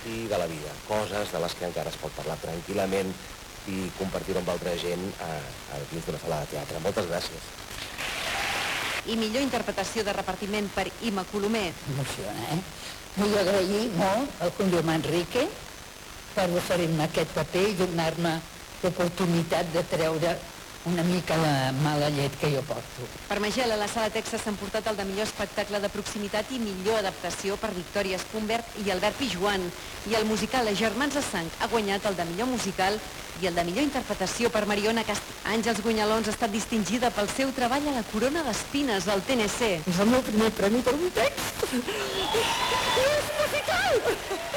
i de la vida, coses de les que encara es pot parlar tranquil·lament i compartir-ho amb altra gent dins d'una sala de teatre. Moltes gràcies. I millor interpretació de repartiment per Ima Colomer. Emociona, Vull agrair molt al Julio Manrique per oferir-me aquest paper i donar-me l'oportunitat de treure una mica la mala llet que jo porto. Per Magela, la Sala Texas s'ha emportat el de millor espectacle de proximitat i millor adaptació per Victòria Espumberg i Albert Pijuan. I el musical Els Germans de Sang ha guanyat el de millor musical i el de millor interpretació per Mariona Castell. Àngels Gunyalons ha estat distingida pel seu treball a la Corona d'Espines, al TNC. És el meu primer premi per un text. És musical!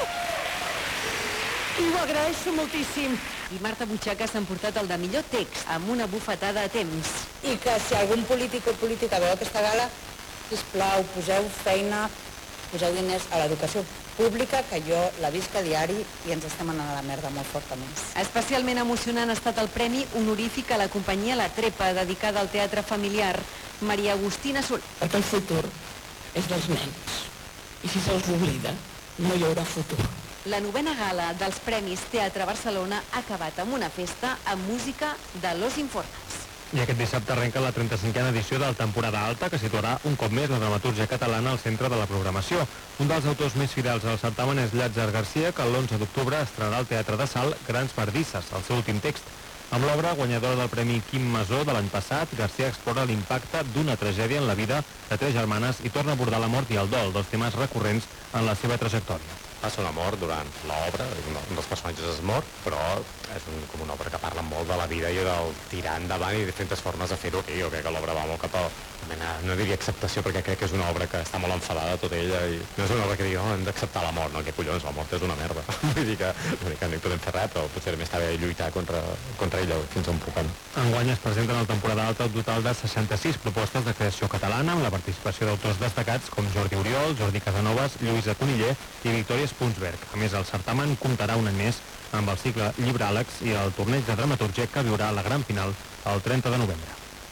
I ho agraeixo moltíssim. I Marta Butxaca s'ha emportat el de millor text, amb una bufetada a temps. I que si algun polític o política veu aquesta gala, sisplau, poseu feina, poseu diners a l'educació pública, que jo la visc a diari i ens estem anant a la merda molt fortament. Especialment emocionant ha estat el premi honorífic a la companyia La Trepa, dedicada al teatre familiar. Maria Agustina Soler. Perquè el futur és dels nens. I si se'ls oblida, no hi haurà futur. La novena gala dels Premis Teatre Barcelona ha acabat amb una festa amb música de Los Informes. I aquest dissabte arrenca la 35a edició del Temporada Alta, que situarà un cop més la dramatúrgia catalana al centre de la programació. Un dels autors més fidels al certamen és Llàtzer Garcia, que l'11 d'octubre estrenarà al Teatre de Salt Grans Bardisses, el seu últim text. Amb l'obra guanyadora del Premi Quim Masó de l'any passat, Garcia explora l'impacte d'una tragèdia en la vida de tres germanes i torna a abordar la mort i el dol, dos temes recurrents en la seva trajectòria. Passa una mort durant l'obra, un dels personatges es mor, però és com una obra que parla molt de la vida i del tirar endavant i diferents formes de fer-ho. Jo crec que l'obra va molt cap a no diria acceptació, perquè crec que és una obra que està molt enfadada tota ella i no és una obra que digui, hem d'acceptar la mort, no, que collons, la mort és una merda. Vull dir que no hi podem fer res, però potser més està bé lluitar contra ella fins on puguem. Enguany es presenten a la temporada alta un total de 66 propostes de creació catalana, amb la participació d'autors destacats com Jordi Oriol, Jordi Casanovas, Lluïsa Coniller i Victòria Spunsberg. A més, el certamen comptarà un any més amb el cicle Llibràlegs i el torneig de dramatúrgia que viurà la gran final el 30 de novembre.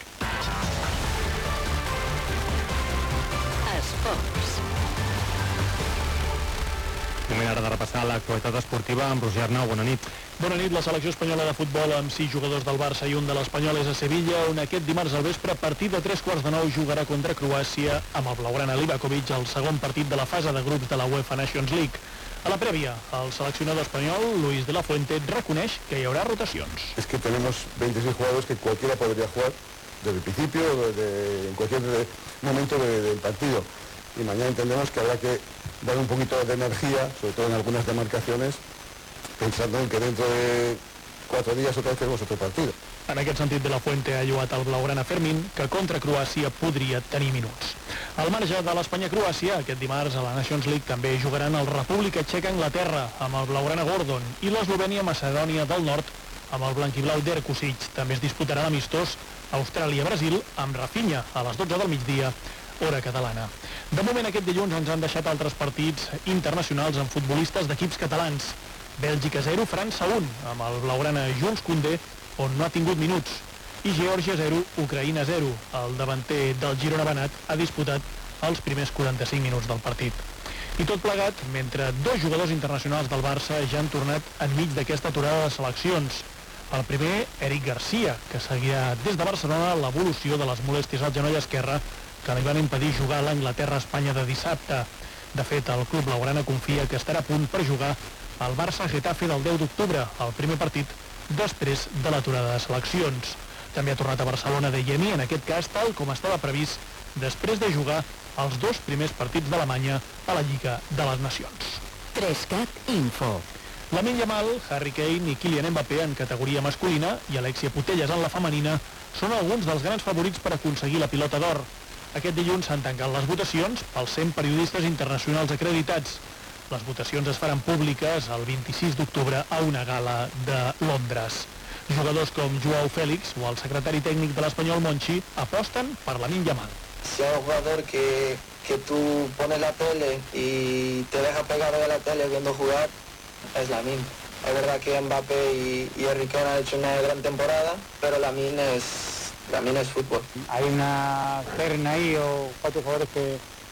Esports. Moment ara de repassar l'actualitat esportiva amb Roger Arnau. Bona nit. Bona nit. La selecció espanyola de futbol amb 6 jugadors del Barça i un de l'Espanyol és a Sevilla, on aquest dimarts al vespre, a partir de 3:15 jugarà contra Croàcia amb el blaugrana Livakovic, el segon partit de la fase de grups de la UEFA Nations League. A la prèvia, el seleccionador espanyol, Luis de la Fuente, reconeix que hi haurà rotacions. Es que tenemos 26 jugadores que cualquiera podría jugar desde el principio, en cualquier momento del partido. Y mañana entendemos que habrá que dar un poquito de energía, sobre todo en algunas demarcaciones, pensando en que dentro de 4 días otra vez tenemos otro partido. En aquest sentit, de la Fuente ha lloat el blaugrana Fermín, que contra Croàcia podria tenir minuts. Al marge de l'Espanya-Croàcia, aquest dimarts a la Nations League també jugaran el República Txeca-Anglaterra amb el blaugrana Gordon i l'Eslovènia-Macedònia del Nord amb el blanquiblau Derkusic. També es disputarà l'amistós Austràlia-Brasil amb Rafinha a les 12 del migdia, hora catalana. De moment, aquest dilluns ens han deixat altres partits internacionals amb futbolistes d'equips catalans. Bèlgica 0, França 1, amb el blaugrana Jules Koundé, on no ha tingut minuts. I Geòrgia 0, Ucraïna 0. El davanter del Girona Banat ha disputat els primers 45 minuts del partit. I tot plegat, mentre dos jugadors internacionals del Barça ja han tornat enmig d'aquesta aturada de seleccions. El primer, Eric Garcia, que seguirà des de Barcelona l'evolució de les molèsties al genoll esquerre que li van impedir jugar a l'Anglaterra-Espanya de dissabte. De fet, el club blaugrana confia que estarà a punt per jugar al Barça-Getafe del 10 d'octubre, el primer partit després de l'aturada de seleccions. També ha tornat a Barcelona de Yemi, en aquest cas tal com estava previst, després de jugar els dos primers partits d'Alemanya a la Lliga de les Nacions. 3CAT Info. Lamine Yamal, Harry Kane i Kylian Mbappé en categoria masculina i Alexia Putellas en la femenina són alguns dels grans favorits per aconseguir la pilota d'or. Aquest dilluns s'han tancat les votacions pels 100 periodistes internacionals acreditats. Les votacions es faran públiques el 26 d'octubre a una gala de Londres. Jugadors com Joao Félix o el secretari tècnic de l'Espanyol Monchi aposten per Lamine Yamal. Si hay un jugador que tú pones la tele y te deja pegado de la tele viendo jugar, es Lamine. Es verdad que Mbappé y Harry Kane han hecho una gran temporada, pero Lamine es fútbol. Hay una terna ahí o 4 jugadores que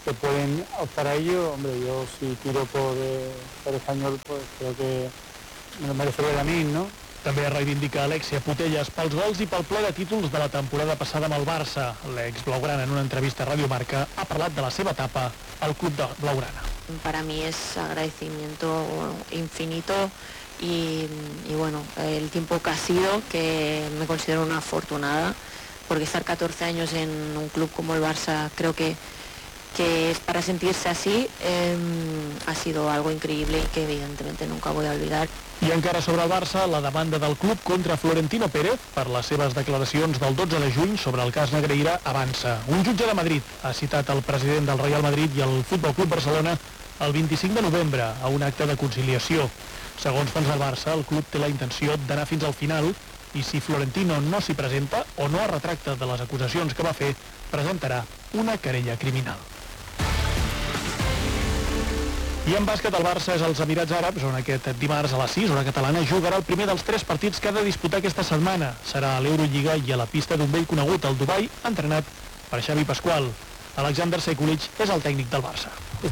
pueden optar a ello. Hombre, yo si tiro por Español, pues creo que me lo merecería Lamine, ¿no? També reivindica Alexia Putellas pels gols i pel ple de títols de la temporada passada amb el Barça. L'ex blaugrana, en una entrevista a Radio Marca, ha parlat de la seva etapa al club de blaugrana. Para mí es agradecimiento infinito y bueno, el tiempo que ha sido, que me considero una afortunada, porque estar 14 años en un club como el Barça creo que es para sentirse así, ha sido algo increíble y que evidentemente nunca voy a olvidar. I encara sobre el Barça, la demanda del club contra Florentino Pérez per les seves declaracions del 12 de juny sobre el cas Negreira avança. Un jutge de Madrid ha citat el president del Real Madrid i el Futbol Club Barcelona el 25 de novembre a un acte de conciliació. Segons fons del Barça, el club té la intenció d'anar fins al final i si Florentino no s'hi presenta o no es retracta de les acusacions que va fer, presentarà una querella criminal. I en bàsquet, el Barça és als Emirats Àrabs, on aquest dimarts a les 6, hora catalana, jugarà el primer dels 3 partits que ha de disputar aquesta setmana. Serà a l'Eurolliga i a la pista d'un vell conegut, el Dubai, entrenat per Xavi Pasqual. Alexander Sekulic és el tècnic del Barça.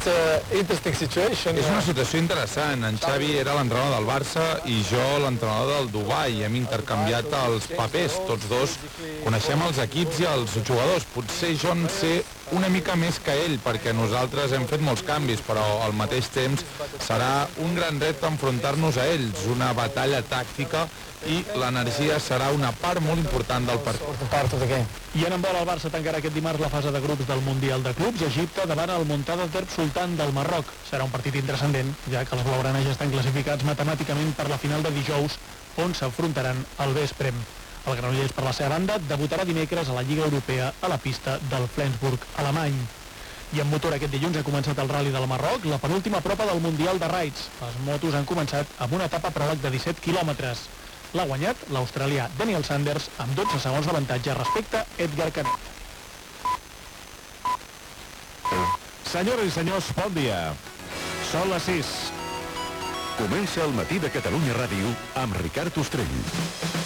És una situació interessant. En Xavi era l'entrenador del Barça i jo l'entrenador del Dubai. Hem intercanviat els papers. Tots dos coneixem els equips i els jugadors. Potser jo en sé una mica més que ell, perquè nosaltres hem fet molts canvis, però al mateix temps serà un gran repte enfrontar-nos a ells, una batalla tàctica, i l'energia serà una part molt important del partit. I en handbol, el Barça tancarà aquest dimarts la fase de grups del Mundial de Clubs a Egipte davant el Muntada Derb Sultan del Marroc. Serà un partit intrascendent, ja que els blaugranes ja estan classificats matemàticament per la final de dijous, on s'enfrontaran al vespre. El Granollers, per la seva banda, debutarà dimecres a la Lliga Europea a la pista del Flensburg alemany. I en motor, aquest dilluns ha començat el Rally del Marroc, la penúltima prova del Mundial de Raids. Les motos han començat amb una etapa pròleg de 17 quilòmetres. L'ha guanyat l'australià Daniel Sanders amb 12 segons d'avantatge respecte a Edgar Canet. Senyores i senyors, bon dia. Són les 6. Comença el matí de Catalunya Ràdio amb Ricard Ostrell.